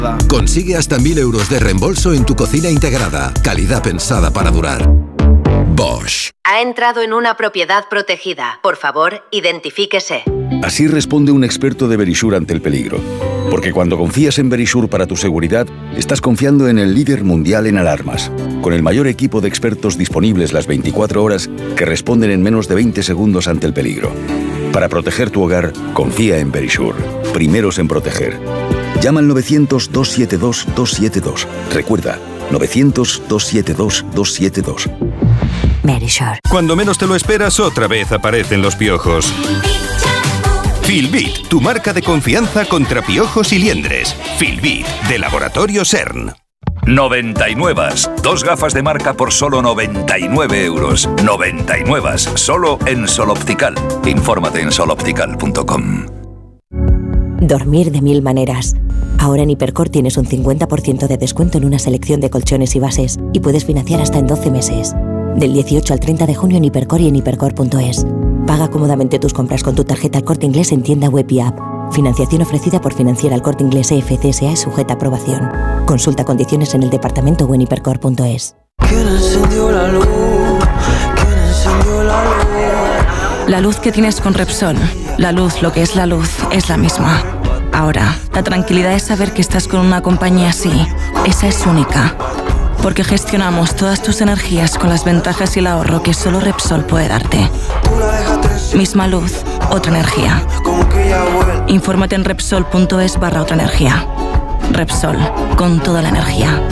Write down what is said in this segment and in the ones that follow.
Consigue hasta 1.000 euros de reembolso en tu cocina integrada. Calidad pensada para durar. Bosch. Ha entrado en una propiedad protegida. Por favor, identifíquese. Así responde un experto de Verisure ante el peligro. Porque cuando confías en Verisure para tu seguridad, estás confiando en el líder mundial en alarmas, con el mayor equipo de expertos disponibles las 24 horas que responden en menos de 20 segundos ante el peligro. Para proteger tu hogar, confía en Verisure. Primeros en proteger. Llama al 900-272-272. Recuerda, 900-272-272. Verisure. Cuando menos te lo esperas, otra vez aparecen los piojos. Filbit, tu marca de confianza contra piojos y liendres. Filbit, de Laboratorio CERN. 99. 2 gafas de marca por solo 99 euros. 99. Solo en Sol Optical. Infórmate en soloptical.com. Dormir de 1000 maneras. Ahora en Hipercor tienes un 50% de descuento en una selección de colchones y bases y puedes financiar hasta en 12 meses. Del 18 al 30 de junio en Hipercor y en hipercor.es. Paga cómodamente tus compras con tu tarjeta El Corte Inglés en tienda web y app. Financiación ofrecida por Financiera El Corte Inglés EFCSA es sujeta a aprobación. Consulta condiciones en el departamento o en hipercor.es. ¿Quién encendió la luz? ¿Quién encendió la luz? La luz que tienes con Repsol. La luz, lo que es la luz, es la misma. Ahora, la tranquilidad es saber que estás con una compañía así. Esa es única. Porque gestionamos todas tus energías con las ventajas y el ahorro que solo Repsol puede darte. Misma luz, otra energía. Infórmate en Repsol.es/otra energía. Repsol, con toda la energía.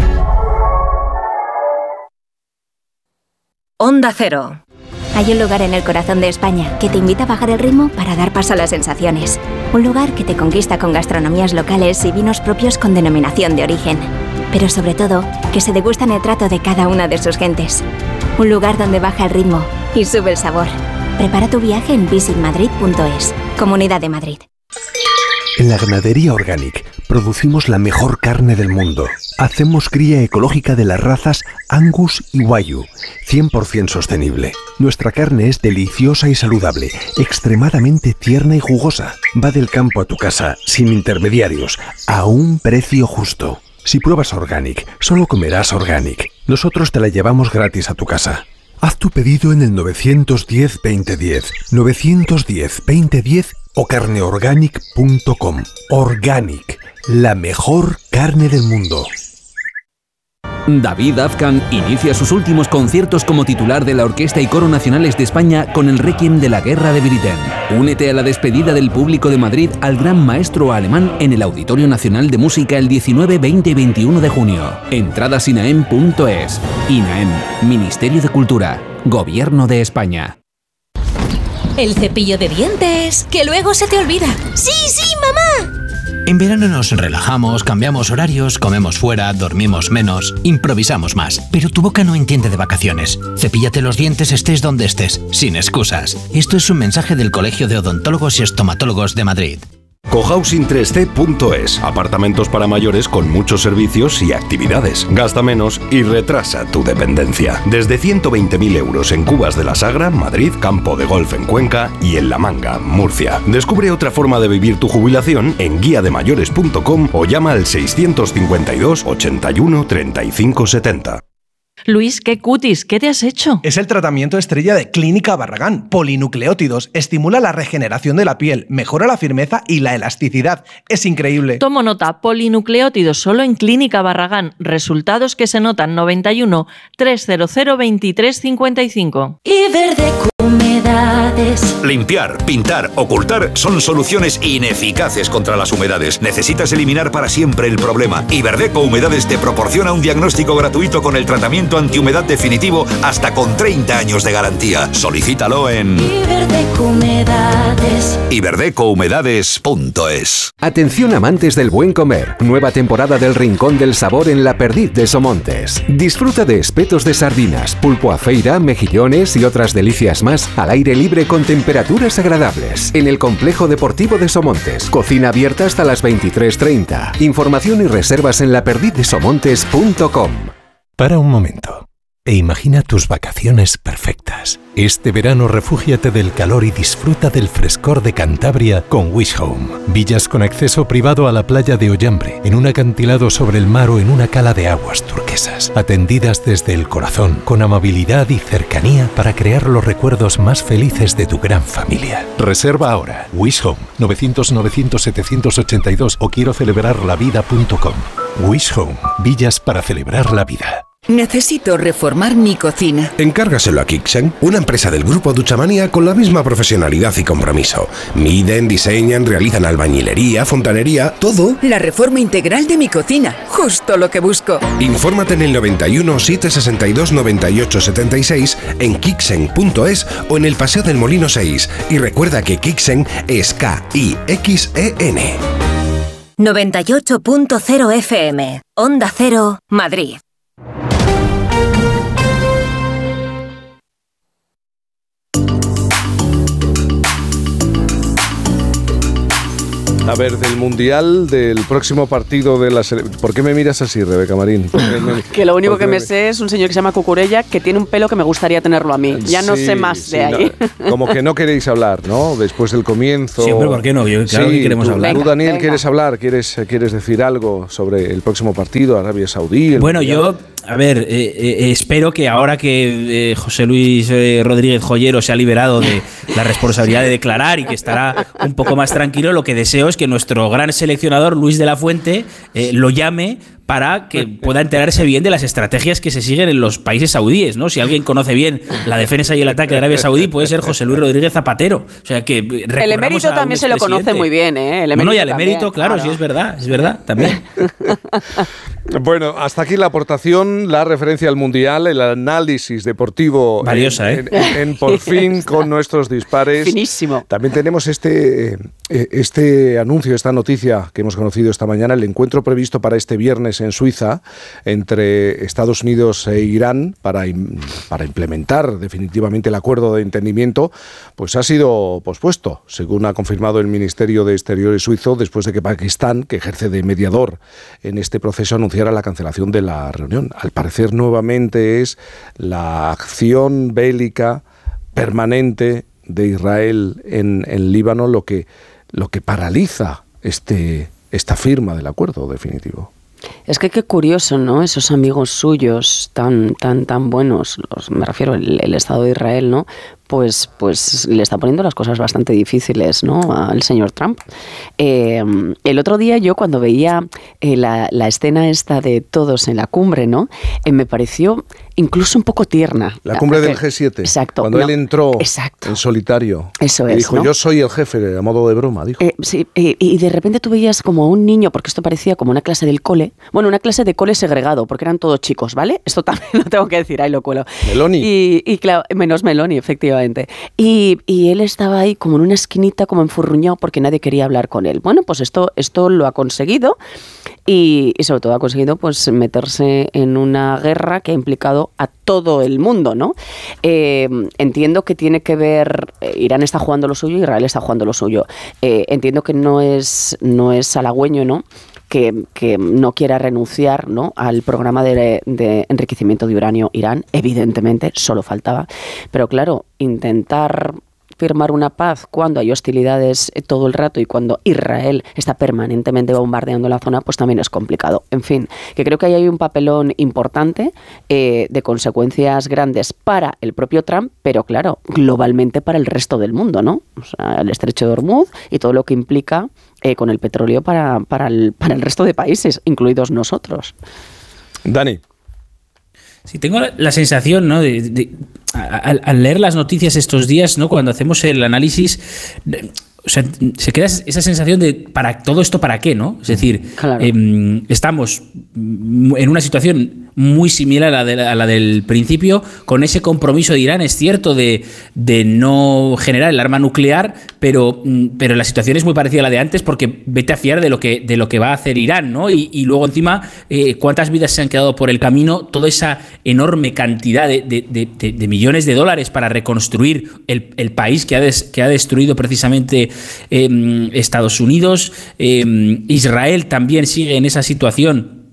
Onda Cero. Hay un lugar en el corazón de España que te invita a bajar el ritmo para dar paso a las sensaciones. Un lugar que te conquista con gastronomías locales y vinos propios con denominación de origen. Pero sobre todo, que se degusta en el trato de cada una de sus gentes. Un lugar donde baja el ritmo y sube el sabor. Prepara tu viaje en visitmadrid.es. Comunidad de Madrid. En la ganadería Organic producimos la mejor carne del mundo. Hacemos cría ecológica de las razas Angus y Wagyu, 100% sostenible. Nuestra carne es deliciosa y saludable, extremadamente tierna y jugosa. Va del campo a tu casa, sin intermediarios, a un precio justo. Si pruebas Organic, solo comerás Organic. Nosotros te la llevamos gratis a tu casa. Haz tu pedido en el 910-2010, 910-2010 o carneorganic.com. Organic, la mejor carne del mundo. David Azcan inicia sus últimos conciertos como titular de la Orquesta y Coro Nacionales de España con el Requiem de la Guerra de Britten. Únete a la despedida del público de Madrid al gran maestro alemán en el Auditorio Nacional de Música el 19, 20 y 21 de junio. Entradas INAEM.es. INAEM, Ministerio de Cultura, Gobierno de España. El cepillo de dientes, que luego se te olvida. ¡Sí, sí, mamá! En verano nos relajamos, cambiamos horarios, comemos fuera, dormimos menos, improvisamos más. Pero tu boca no entiende de vacaciones. Cepíllate los dientes estés donde estés, sin excusas. Esto es un mensaje del Colegio de Odontólogos y Estomatólogos de Madrid. Cohousing3C.es. Apartamentos para mayores con muchos servicios y actividades. Gasta menos y retrasa tu dependencia. Desde 120.000 euros en Cubas de la Sagra, Madrid, Campo de Golf en Cuenca y en La Manga, Murcia. Descubre otra forma de vivir tu jubilación en guiademayores.com o llama al 652 81 35 70. Luis, qué cutis, ¿qué te has hecho? Es el tratamiento estrella de Clínica Barragán. Polinucleótidos. Estimula la regeneración de la piel, mejora la firmeza y la elasticidad. Es increíble. Tomo nota. Polinucleótidos solo en Clínica Barragán. Resultados que se notan. 91 300 2355. Humedades. Limpiar, pintar, ocultar son soluciones ineficaces contra las humedades. Necesitas eliminar para siempre el problema. Iberdeco Humedades te proporciona un diagnóstico gratuito con el tratamiento antihumedad definitivo hasta con 30 años de garantía. Solicítalo en Iberdeco Humedades. iberdecohumedades.es. Atención amantes del buen comer. Nueva temporada del Rincón del Sabor en La Perdiz de Somontes. Disfruta de espetos de sardinas, pulpo a feira, mejillones y otras delicias más al aire libre con temperaturas agradables. En el Complejo Deportivo de Somontes. Cocina abierta hasta las 23:30. Información y reservas en laperdizdesomontes.com. Para un momento. e imagina tus vacaciones perfectas. Este verano refúgiate del calor y disfruta del frescor de Cantabria con Wish Home. Villas con acceso privado a la playa de Ollambre, en un acantilado sobre el mar o en una cala de aguas turquesas. Atendidas desde el corazón, con amabilidad y cercanía para crear los recuerdos más felices de tu gran familia. Reserva ahora. Wish Home, 900-900-782 o quiero celebrarlavida.com. Wish Home, villas para celebrar la vida. Necesito reformar mi cocina. Encárgaselo a Kixen, una empresa del grupo Duchamania con la misma profesionalidad y compromiso. Miden, diseñan, realizan albañilería, fontanería, todo. La reforma integral de mi cocina, justo lo que busco. Infórmate en el 91 762 98 76 en kixen.es o en el Paseo del Molino 6. Y recuerda que Kixen es K-I-X-E-N. 98.0 FM, Onda Cero, Madrid. A ver, del Mundial, del próximo partido de la selección. ¿Por qué me miras así, Rebeca Marín? Que lo único que me sé es un señor que se llama Cucurella, que tiene un pelo que me gustaría tenerlo a mí. Ya no sé más de ahí. No, como que no queréis hablar, ¿no? Después del comienzo. Sí, pero ¿por qué no? Claro que queremos hablar. Tú, Daniel, ¿quieres hablar? ¿Quieres decir algo sobre el próximo partido, Arabia Saudí? Bueno, yo, a ver, espero que ahora que José Luis Rodríguez Joyero se ha liberado de la responsabilidad de declarar y que estará un poco más tranquilo, lo que deseo es que nuestro gran seleccionador Luis de la Fuente lo llame para que pueda enterarse bien de las estrategias que se siguen en los países saudíes, ¿no? Si alguien conoce bien la defensa y el ataque de Arabia Saudí, puede ser José Luis Rodríguez Zapatero. O sea que el emérito también se lo conoce muy bien, ¿eh? No, y al emérito, claro, sí, es verdad, también. Bueno, hasta aquí la aportación, la referencia al Mundial, el análisis deportivo. Valiosa, en Por Fin con nuestros dispares. Finísimo. También tenemos este anuncio, esta noticia que hemos conocido esta mañana, el encuentro previsto para este viernes en Suiza entre Estados Unidos e Irán para implementar definitivamente el acuerdo de entendimiento, pues ha sido pospuesto, según ha confirmado el Ministerio de Exteriores suizo, después de que Pakistán, que ejerce de mediador en este proceso, anunciara la cancelación de la reunión. Al parecer, nuevamente es la acción bélica permanente de Israel en Líbano lo que paraliza esta firma del acuerdo definitivo. Es que qué curioso, ¿no? Esos amigos suyos tan buenos, me refiero al Estado de Israel, ¿no? Pues le está poniendo las cosas bastante difíciles, ¿no? Al señor Trump. El otro día yo cuando veía la escena esta de todos en la cumbre, ¿no? Me pareció incluso un poco tierna. La cumbre del G7. Exacto. Cuando él entró en solitario. Eso es, dijo, ¿no? Yo soy el jefe, a modo de broma, dijo. Sí, y de repente tú veías como a un niño, porque esto parecía como una clase del cole. Bueno, una clase de cole segregado, porque eran todos chicos, ¿vale? Esto también lo tengo que decir, ahí lo cuelo. Meloni. Y claro, menos Meloni, efectivamente. Y él estaba ahí como en una esquinita, como enfurruñado, porque nadie quería hablar con él. Bueno, pues esto lo ha conseguido. Y sobre todo ha conseguido pues meterse en una guerra que ha implicado a todo el mundo, ¿no? Entiendo que tiene que ver, Irán está jugando lo suyo, Israel está jugando lo suyo. Entiendo que no es halagüeño, ¿no? Que no quiera renunciar, ¿no? Al programa de enriquecimiento de uranio Irán, evidentemente, solo faltaba. Pero claro, intentar firmar una paz cuando hay hostilidades todo el rato y cuando Israel está permanentemente bombardeando la zona, pues también es complicado. En fin, que creo que ahí hay un papelón importante de consecuencias grandes para el propio Trump, pero claro, globalmente para el resto del mundo, ¿no? O sea, el estrecho de Hormuz y todo lo que implica con el petróleo para el resto de países, incluidos nosotros. Dani. Sí, tengo la sensación, ¿no? Al leer las noticias estos días, ¿no? Cuando hacemos el análisis, o sea, se queda esa sensación de para todo esto, ¿para qué? ¿No? Es decir, claro. Estamos en una situación muy similar a la del principio, con ese compromiso de Irán, es cierto, de no generar el arma nuclear, pero la situación es muy parecida a la de antes, porque vete a fiar de lo que va a hacer Irán, ¿no? Y luego encima, cuántas vidas se han quedado por el camino, toda esa enorme cantidad de millones de dólares para reconstruir el país que ha destruido precisamente Estados Unidos. Israel también sigue en esa situación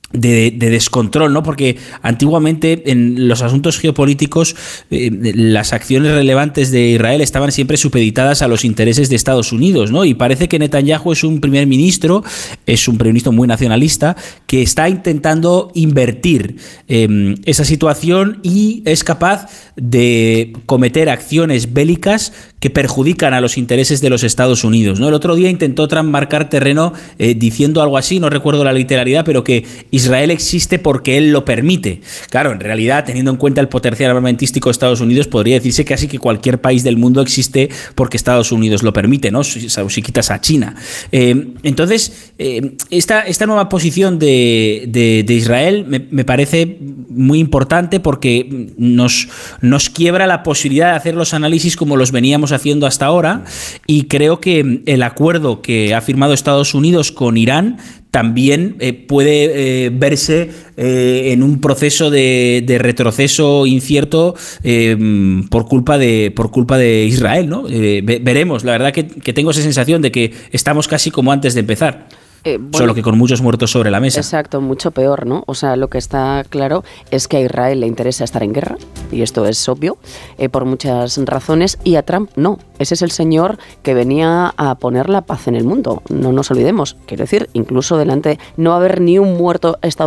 descontrol, ¿no? Porque antiguamente en los asuntos geopolíticos las acciones relevantes de Israel estaban siempre supeditadas a los intereses de Estados Unidos, ¿no? Y parece que Netanyahu es un primer ministro muy nacionalista, que está intentando invertir esa situación y es capaz de cometer acciones bélicas que perjudican a los intereses de los Estados Unidos, ¿no? El otro día intentó Trump marcar terreno diciendo algo así, no recuerdo la literalidad, pero que Israel existe porque él lo permite. Claro, en realidad, teniendo en cuenta el potencial armamentístico de Estados Unidos, podría decirse casi que cualquier país del mundo existe porque Estados Unidos lo permite, ¿no? Si quitas a China. Entonces, esta nueva posición de Israel me parece muy importante porque nos quiebra la posibilidad de hacer los análisis como los veníamos haciendo hasta ahora, y creo que el acuerdo que ha firmado Estados Unidos con Irán también puede verse en un proceso de retroceso incierto por culpa de Israel, ¿no? Veremos. La verdad que tengo esa sensación de que estamos casi como antes de empezar. Solo que con muchos muertos sobre la mesa. Exacto, mucho peor, ¿no? O sea, lo que está claro es que a Israel le interesa estar en guerra, y esto es obvio, por muchas razones, y a Trump no. Ese es el señor que venía a poner la paz en el mundo, no nos olvidemos. Quiero decir, incluso delante no va a haber ni un muerto estadounidense